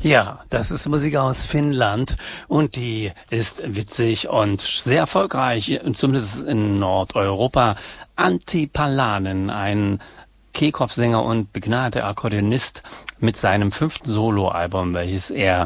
Ja, das ist Musik aus Finnland und die ist witzig und sehr erfolgreich, zumindest in Nordeuropa. Antti Palanen, ein Kehlkopfsänger und begnadeter Akkordeonist mit seinem 5. Soloalbum, welches er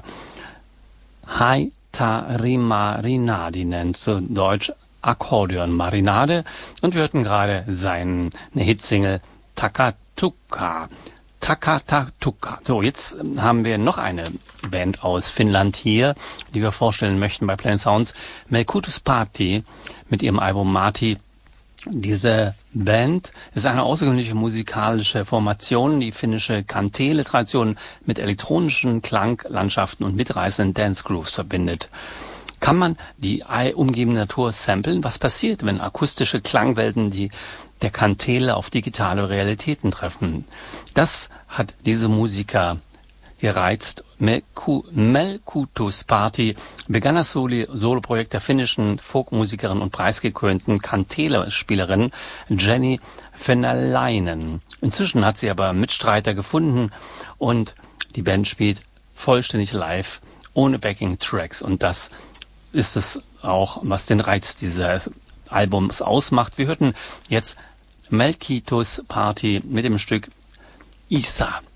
Haitarimarinadi nennt, zu Deutsch Akkordeonmarinade. Und wir hörten gerade seine Hitsingle Takatuka. Takatuka. So, jetzt haben wir noch eine Band aus Finnland hier, die wir vorstellen möchten bei Plain Sounds. Melkutusparti mit ihrem Album Marti. Diese Band ist eine außergewöhnliche musikalische Formation, die finnische Kantele-Tradition mit elektronischen Klanglandschaften und mitreißenden Dance-Grooves verbindet. Kann man die umgebende Natur samplen? Was passiert, wenn akustische Klangwelten der Kantele auf digitale Realitäten treffen? Das hat diese Musiker gereizt. Melkutusparti begann das Soloprojekt der finnischen Folkmusikerin und preisgekrönten Kantele-Spielerin Jenny Fenalainen. Inzwischen hat sie aber Mitstreiter gefunden und die Band spielt vollständig live, ohne Backing-Tracks. Und das ist es auch, was den Reiz dieses Albums ausmacht. Wir hörten jetzt Melkutusparti mit dem Stück Isa.